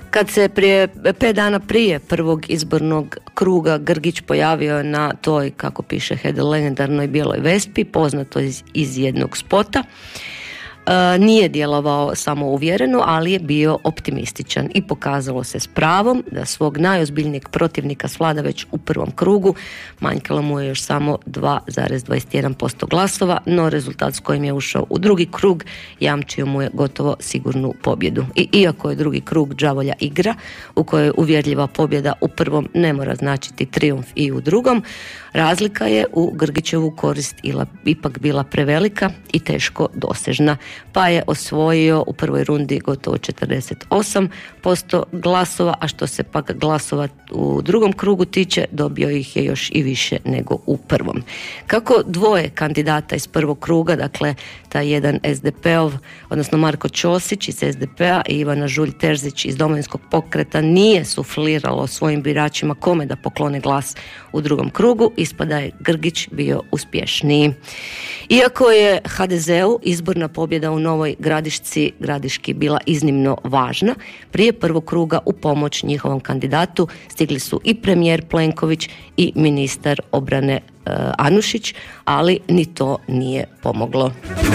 Kad se 5 dana prije prvog izbornog kruga Grgić pojavio na toj, kako piše Hedel, legendarnoj bijeloj Vespi, poznato iz jednog spota, nije djelovao samouvjereno, ali je bio optimističan i pokazalo se s pravom da svog najozbiljnijeg protivnika svlada već u prvom krugu. Manjkalo mu je još samo 2,21% glasova, no rezultat s kojim je ušao u drugi krug jamčio mu je gotovo sigurnu pobjedu. I iako je drugi krug đavolja igra, u kojoj uvjerljiva pobjeda u prvom ne mora značiti trijumf i u drugom, razlika je u Grgićevu korist ipak bila prevelika i teško dosežna, pa je osvojio u prvoj rundi gotovo 48% glasova, a što se pak glasova u drugom krugu tiče, dobio ih je još i više nego u prvom. Kako dvoje kandidata iz prvog kruga, dakle taj jedan SDP-ov, odnosno Marko Ćosić iz SDP-a i Ivana Žulj Terzić iz Domovinskog pokreta, nije sufliralo svojim biračima kome da poklone glas u drugom krugu, ispada je Grgić bio uspješniji. Iako je HDZ-u izborna pobjeda u Novoj Gradiški bila iznimno važna, prije prvog kruga u pomoć njihovom kandidatu stigli su i premijer Plenković i ministar obrane Anušić, ali ni to nije pomoglo.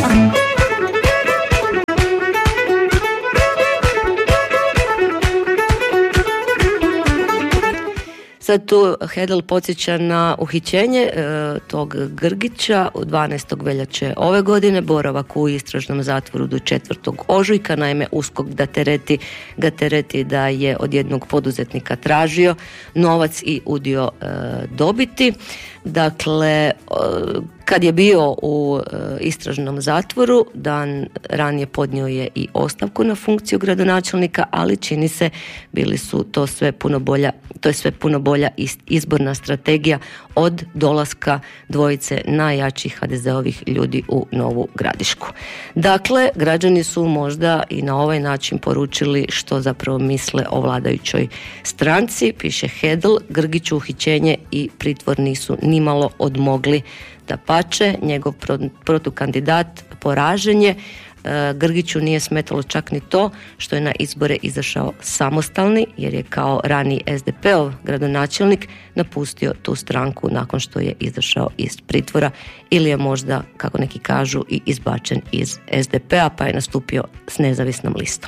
Sad tu Hedel podsjeća na uhićenje tog Grgića u 12. veljače ove godine, boravak u istražnom zatvoru do 4. ožujka, naime USKOK ga tereti da je od jednog poduzetnika tražio novac i udio dobiti. Dakle, kad je bio u istražnom zatvoru, dan ranije podnio je i ostavku na funkciju gradonačelnika, ali čini se to je sve puno bolja izborna strategija od dolaska dvojice najjačih HDZ-ovih ljudi u Novu Gradišku. Dakle, građani su možda i na ovaj način poručili što zapravo misle o vladajućoj stranci, piše Hedel. Grgiću uhićenje i pritvor nisu nimalo odmogli. Dapače, njegov protukandidat poražen je. Grgiću nije smetalo čak ni to što je na izbore izašao samostalni, jer je kao raniji SDP-ov gradonačelnik napustio tu stranku nakon što je izašao iz pritvora, ili je možda, kako neki kažu, i izbačen iz SDP-a pa je nastupio s nezavisnom listom.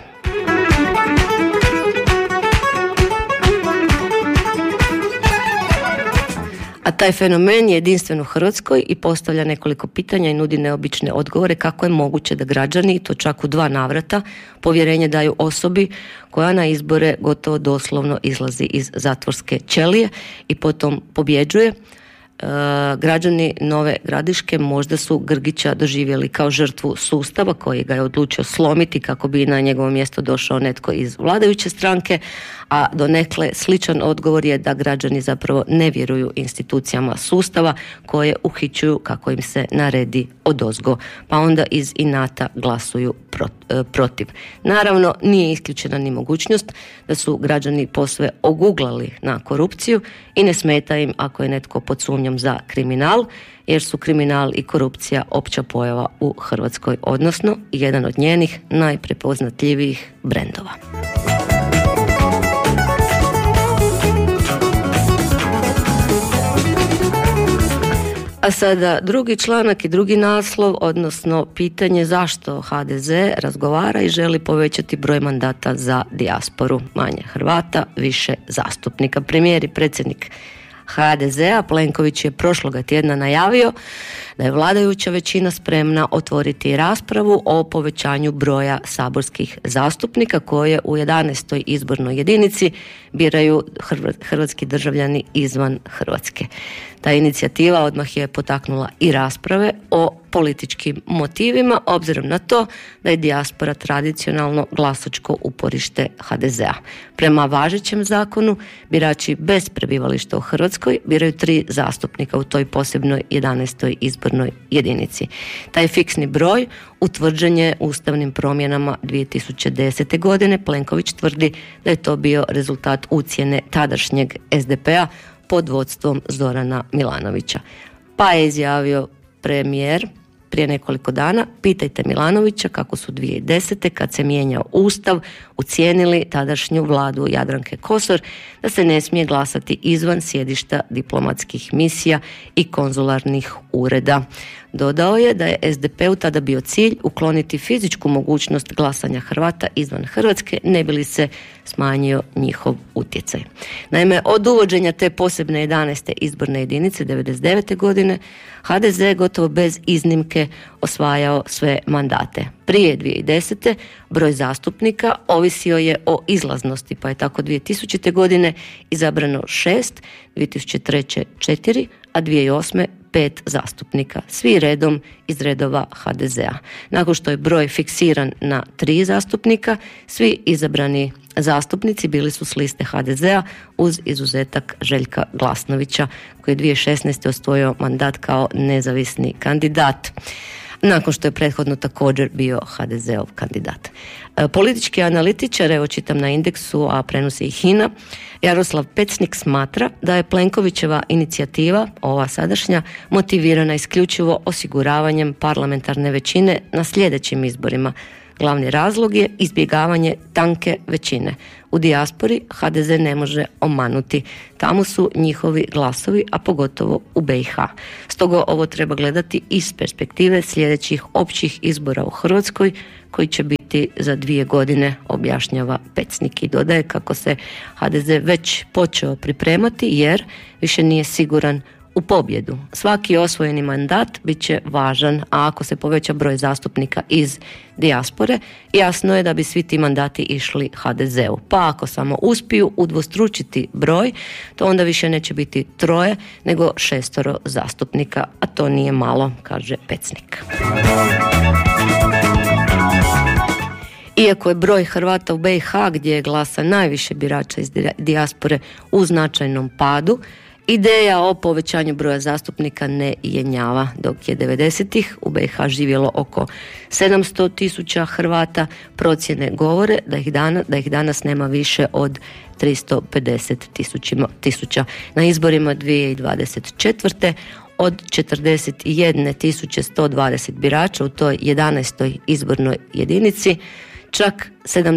A taj fenomen je jedinstven u Hrvatskoj i postavlja nekoliko pitanja i nudi neobične odgovore kako je moguće da građani, i to čak u 2 navrata, povjerenje daju osobi koja na izbore gotovo doslovno izlazi iz zatvorske ćelije i potom pobjeđuje. Građani Nove Gradiške možda su Grgića doživjeli kao žrtvu sustava koji ga je odlučio slomiti kako bi na njegovo mjesto došao netko iz vladajuće stranke, a donekle sličan odgovor je da građani zapravo ne vjeruju institucijama sustava koje uhićuju kako im se naredi odozgo, pa onda iz inata glasuju protiv. Naravno, nije isključena ni mogućnost da su građani posve oguglali na korupciju i ne smeta im ako je netko pod sumnjom za kriminal, jer su kriminal i korupcija opća pojava u Hrvatskoj, odnosno jedan od njenih najprepoznatljivijih brendova. A sada drugi članak i drugi naslov, odnosno pitanje zašto HDZ razgovara i želi povećati broj mandata za dijasporu. Manje Hrvata, više zastupnika. Premijer i predsjednik HDZ-a Plenković je prošloga tjedna najavio da je vladajuća većina spremna otvoriti raspravu o povećanju broja saborskih zastupnika koje u 11. izbornoj jedinici biraju hrvatski državljani izvan Hrvatske. Ta inicijativa odmah je potaknula i rasprave o političkim motivima, obzirom na to da je dijaspora tradicionalno glasačko uporište HDZ-a. Prema važećem zakonu, birači bez prebivališta u Hrvatskoj biraju 3 zastupnika u toj posebnoj 11. izbornoj jedinici. Taj fiksni broj utvrđen je ustavnim promjenama 2010. godine. Plenković tvrdi da je to bio rezultat ucjene tadašnjeg SDP-a pod vodstvom Zorana Milanovića. Pa je izjavio premijer prije nekoliko dana. Pitajte Milanovića kako su 2010. kad se mijenjao Ustav ucijenili tadašnju vladu Jadranke Kosor da se ne smije glasati izvan sjedišta diplomatskih misija i konzularnih ureda. Dodao je da je SDP-u tada bio cilj ukloniti fizičku mogućnost glasanja Hrvata izvan Hrvatske, ne bi li se smanjio njihov utjecaj. Naime, od uvođenja te posebne 11. izborne jedinice 1999. godine HDZ je gotovo bez iznimke osvajao sve mandate. Prije 2010. broj zastupnika ovisio je o izlaznosti, pa je tako 2000. godine izabrano 6, 2003. 4, a 2008. 5 zastupnika, svi redom iz redova HDZ-a. Nakon što je broj fiksiran na 3 zastupnika, svi izabrani zastupnici bili su s liste HDZ-a uz izuzetak Željka Glasnovića, koji je 2016. osvojio mandat kao nezavisni kandidat, nakon što je prethodno također bio HDZ-ov kandidat. Politički analitičar, evo čitam na Indeksu, a prenosi i HINA, Jaroslav Pecnik smatra da je Plenkovićeva inicijativa, ova sadašnja, motivirana isključivo osiguravanjem parlamentarne većine na sljedećim izborima. Glavni razlog je izbjegavanje tanke većine. U dijaspori HDZ ne može omanuti. Tamo su njihovi glasovi, a pogotovo u BiH. Stoga ovo treba gledati iz perspektive sljedećih općih izbora u Hrvatskoj, koji će biti za 2 godine, objašnjava Pecnik i dodaje kako se HDZ već počeo pripremati jer više nije siguran u pobjedu. Svaki osvojeni mandat bit će važan, a ako se poveća broj zastupnika iz dijaspore, jasno je da bi svi ti mandati išli HDZ-u. Pa ako samo uspiju udvostručiti broj, to onda više neće biti 3, nego 6 zastupnika, a to nije malo, kaže Pecnik. Iako je broj Hrvata u BiH, gdje glasa najviše birača iz dijaspore, u značajnom padu, ideja o povećanju broja zastupnika ne jenjava. Dok je 90-ih u BiH živjelo oko 700.000 Hrvata, procjene govore da ih danas nema više od 350.000. Na izborima 2024. od 41.120 birača u toj 11. izbornoj jedinici, čak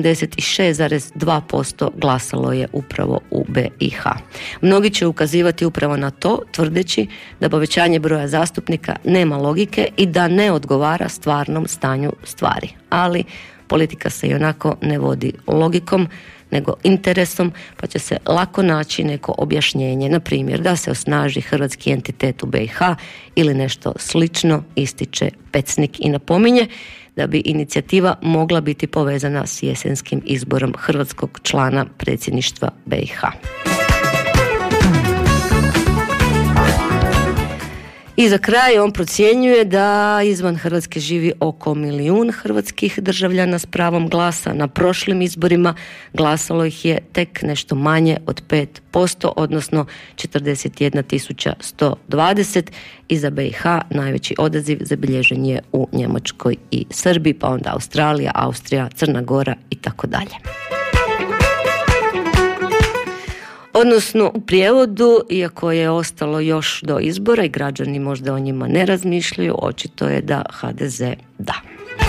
76,2% glasalo je upravo u BiH. Mnogi će ukazivati upravo na to, tvrdeći da povećanje broja zastupnika nema logike i da ne odgovara stvarnom stanju stvari. Ali politika se ionako ne vodi logikom, nego interesom, pa će se lako naći neko objašnjenje, na primjer da se osnaži hrvatski entitet u BiH ili nešto slično, ističe Pecnik i napominje da bi inicijativa mogla biti povezana s jesenskim izborom hrvatskog člana predsjedništva BiH. I za kraj on procjenjuje da izvan Hrvatske živi oko 1 milijun hrvatskih državljana s pravom glasa. Na prošlim izborima glasalo ih je tek nešto manje od 5%, odnosno 41.120. I za BiH najveći odaziv zabilježen je u Njemačkoj i Srbiji, pa onda Australija, Austrija, Crna Gora i tako dalje. Odnosno u prijevodu, iako je ostalo još do izbora i građani možda o njima ne razmišljaju, očito je da HDZ da.